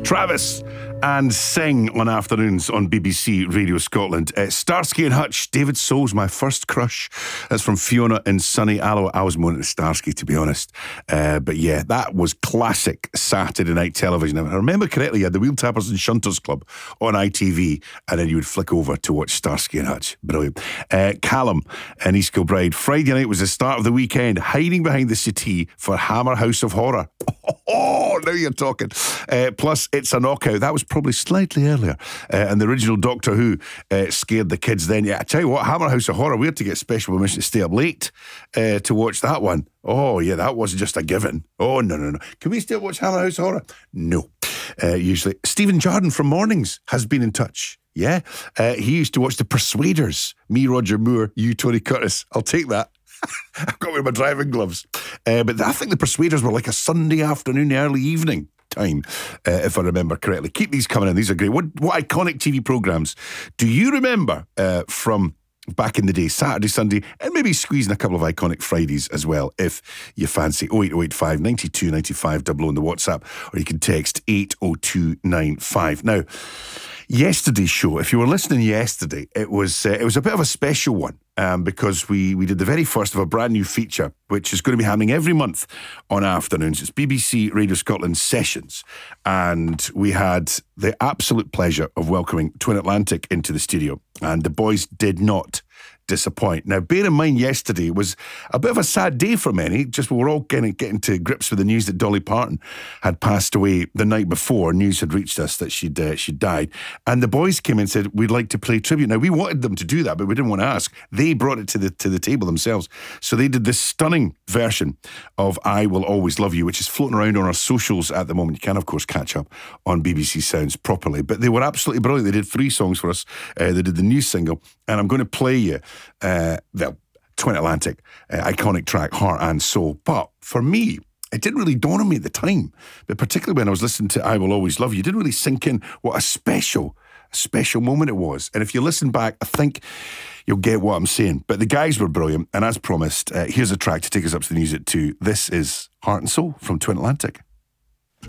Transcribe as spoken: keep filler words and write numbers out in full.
Travis and Sing on afternoons on B B C Radio Scotland. Uh, Starsky and Hutch, David Soul's My First Crush. That's from Fiona and Sunny Allo. I was moaning to Starsky, to be honest. Uh, but yeah, that was classic Saturday night television. If I remember correctly, you had the Wheel Tappers and Shunters Club on I T V, and then you would flick over to watch Starsky and Hutch. Brilliant. Uh, Callum and East Kilbride. Friday night was the start of the weekend, hiding behind the settee for Hammer House of Horror. Oh, now you're talking. Uh, plus, It's a Knockout. That was probably slightly earlier. Uh, and the original Doctor Who uh, scared the kids then. Yeah, I tell you what, Hammer House of Horror, we had to get special permission to stay up late uh, to watch that one. Oh, yeah, that wasn't just a given. Oh, no, no, no. Can we still watch Hammer House of Horror? No. Uh, usually. Stephen Jardine from Mornings has been in touch. Yeah. Uh, he used to watch The Persuaders. Me, Roger Moore, you, Tony Curtis. I'll take that. I've got to wear my driving gloves. Uh, but I think The Persuaders were like a Sunday afternoon, early evening time, uh, if I remember correctly. Keep these coming in. These are great. What, what iconic T V programmes do you remember uh, from back in the day, Saturday, Sunday, and maybe squeezing a couple of iconic Fridays as well, if you fancy. oh eight oh eight five, nine two, nine five, double oh on the WhatsApp, or you can text eight oh two nine five. Now, yesterday's show, if you were listening yesterday, it was uh, it was a bit of a special one um, because we, we did the very first of a brand new feature, which is going to be happening every month on afternoons. It's B B C Radio Scotland Sessions, and we had the absolute pleasure of welcoming Twin Atlantic into the studio, and the boys did not disappoint. Now, bear in mind, yesterday was a bit of a sad day for many. Just we were all getting, getting to grips with the news that Dolly Parton had passed away the night before. News had reached us that she'd uh, she died. And the boys came in and said, we'd like to play tribute. Now, we wanted them to do that, but we didn't want to ask. They brought it to the to the table themselves. So they did this stunning version of I Will Always Love You, which is floating around on our socials at the moment. You can, of course, catch up on B B C Sounds properly. But they were absolutely brilliant. They did three songs for us. Uh, they did the new single. And I'm going to play you Uh, the Twin Atlantic uh, iconic track Heart and Soul. But for me, it didn't really dawn on me at the time, but particularly when I was listening to I Will Always Love You, it didn't really sink in what a special special moment it was. And if you listen back, I think you'll get what I'm saying. But the guys were brilliant, and as promised, uh, here's a track to take us up to the news at two. This is Heart and Soul from Twin Atlantic.